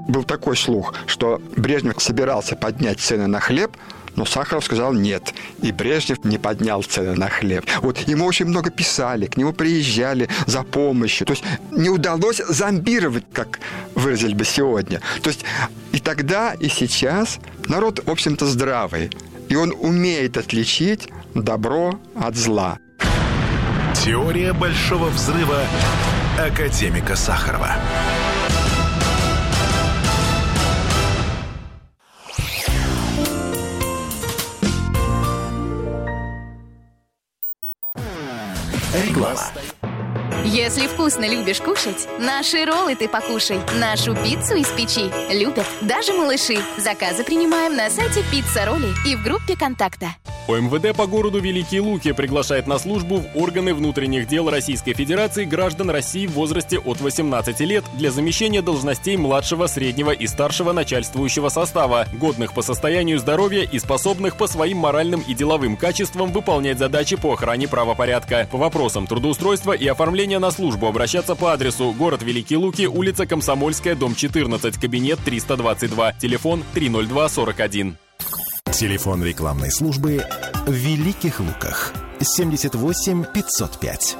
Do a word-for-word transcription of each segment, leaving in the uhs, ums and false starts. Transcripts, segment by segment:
был такой слух, что Брежнев собирался поднять цены на хлеб, но Сахаров сказал нет. И Брежнев не поднял цены на хлеб. Вот ему очень много писали, к нему приезжали за помощью. То есть не удалось зомбировать, как выразили бы сегодня. То есть и тогда, и сейчас народ, в общем-то, здравый. И он умеет отличить добро от зла. Теория Большого Взрыва академика Сахарова. Реклама. Если вкусно любишь кушать, наши роллы ты покушай. Нашу пиццу из печи любят даже малыши. Заказы принимаем на сайте «Пицца Ролли» и в группе «Контакта». ОМВД по городу Великие Луки приглашает на службу в органы внутренних дел Российской Федерации граждан России в возрасте от восемнадцати лет для замещения должностей младшего, среднего и старшего начальствующего состава, годных по состоянию здоровья и способных по своим моральным и деловым качествам выполнять задачи по охране правопорядка. По вопросам трудоустройства и оформления на службу обращаться по адресу: город Великие Луки, улица Комсомольская, дом четырнадцать, кабинет триста двадцать два, телефон три ноль два сорок один. Телефон рекламной службы в Великих Луках семьдесят восемь пятьсот пять.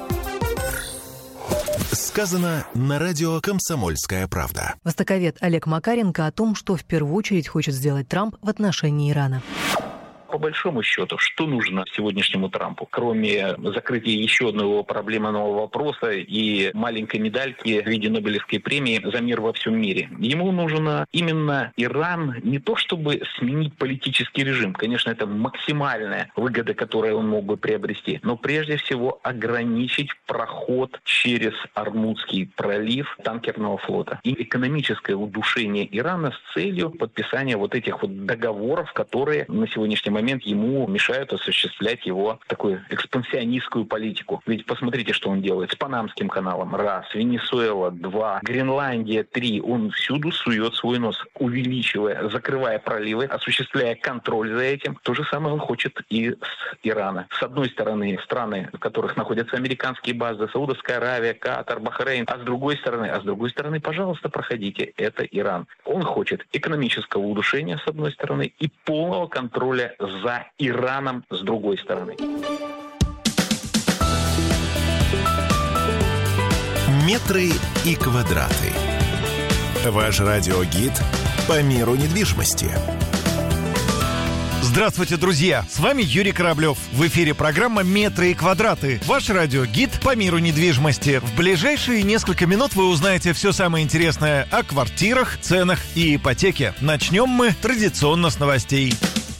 Сказано на радио «Комсомольская правда». Востоковед Олег Макаренко о том, что в первую очередь хочет сделать Трамп в отношении Ирана. По большому счету, что нужно сегодняшнему Трампу, кроме закрытия еще одного проблемного вопроса и маленькой медальки в виде Нобелевской премии за мир во всем мире? Ему нужно именно Иран не то чтобы сменить политический режим, конечно, это максимальная выгода, которую он мог бы приобрести, но прежде всего ограничить проход через Ормузский пролив танкерного флота и экономическое удушение Ирана с целью подписания вот этих вот договоров, которые на сегодняшний момент момент ему мешают осуществлять его такую экспансионистскую политику. Ведь посмотрите, что он делает с Панамским каналом. Раз. Венесуэла. Два. Гренландия. Три. Он всюду сует свой нос, увеличивая, закрывая проливы, осуществляя контроль за этим. То же самое он хочет и с Ирана. С одной стороны, страны, в которых находятся американские базы, Саудовская Аравия, Катар, Бахрейн. А с другой стороны, а с другой стороны, пожалуйста, проходите. Это Иран. Он хочет экономического удушения, с одной стороны, и полного контроля за Ираном с другой стороны. Метры и квадраты. Ваш радиогид по миру недвижимости. Здравствуйте, друзья! С вами Юрий Кораблев. В эфире программа «Метры и квадраты». Ваш радиогид по миру недвижимости. В ближайшие несколько минут вы узнаете все самое интересное о квартирах, ценах и ипотеке. Начнем мы традиционно с новостей.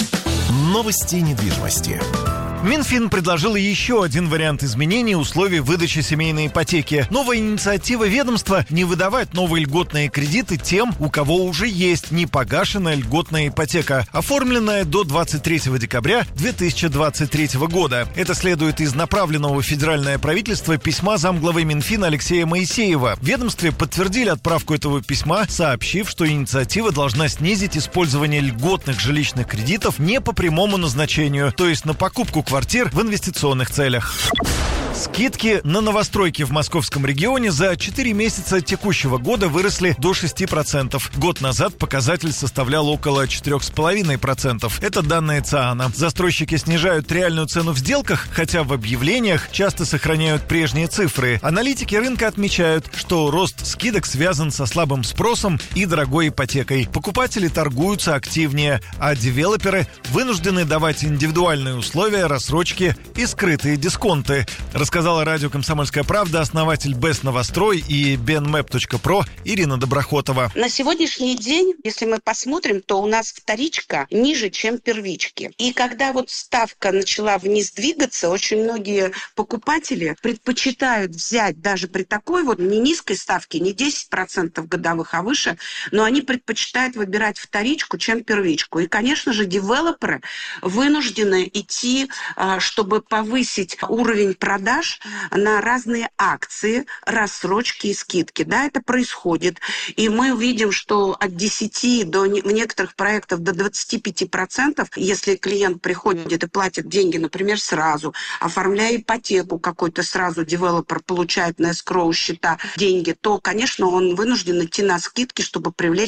Новости недвижимости. Минфин предложил еще один вариант изменений условий выдачи семейной ипотеки. Новая инициатива ведомства – не выдавать новые льготные кредиты тем, у кого уже есть непогашенная льготная ипотека, оформленная до двадцать третьего декабря две тысячи двадцать третьего года. Это следует из направленного в федеральное правительство письма замглавы Минфина Алексея Моисеева. В ведомстве подтвердили отправку этого письма, сообщив, что инициатива должна снизить использование льготных жилищных кредитов не по прямому назначению, то есть на покупку квартир в инвестиционных целях. Скидки на новостройки в московском регионе за четыре месяца текущего года выросли до шести процентов. Год назад показатель составлял около четыре целых пять десятых процента. Это данные ЦИАНа. Застройщики снижают реальную цену в сделках, хотя в объявлениях часто сохраняют прежние цифры. Аналитики рынка отмечают, что рост скидок связан со слабым спросом и дорогой ипотекой. Покупатели торгуются активнее, а девелоперы вынуждены давать индивидуальные условия, рассрочки и скрытые дисконты. Рассказала радио «Комсомольская правда» основатель Бест Новострой и Бенмэп точка про Ирина Доброхотова. На сегодняшний день, если мы посмотрим, то у нас вторичка ниже, чем первички. И когда вот ставка начала вниз двигаться, очень многие покупатели предпочитают взять даже при такой вот не низкой ставке, не десять процентов годовых, а выше, но они предпочитают выбирать вторичку, чем первичку. И, конечно же, девелоперы вынуждены идти, чтобы повысить уровень продаж на разные акции, рассрочки и скидки. Да, это происходит. И мы видим, что от десяти до в некоторых проектов до двадцати пяти процентов, если клиент приходит и платит деньги, например, сразу, оформляя ипотеку какой-то сразу, девелопер получает на эскроу счета деньги, то, конечно, он вынужден идти на скидки, чтобы привлечь